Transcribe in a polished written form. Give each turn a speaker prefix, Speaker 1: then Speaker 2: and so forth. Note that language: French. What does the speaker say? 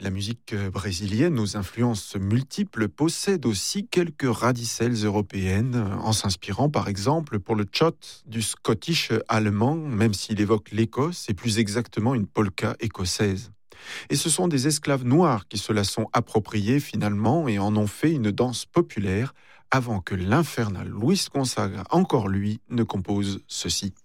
Speaker 1: La musique brésilienne aux influences multiples possède aussi quelques radicelles européennes, en s'inspirant par exemple pour le tchot du Scottish allemand, même s'il évoque l'Écosse et plus exactement une polka écossaise. Et ce sont des esclaves noirs qui se la sont appropriés finalement et en ont fait une danse populaire avant que l'infernal Luis Gonzaga, encore lui, ne compose ceci.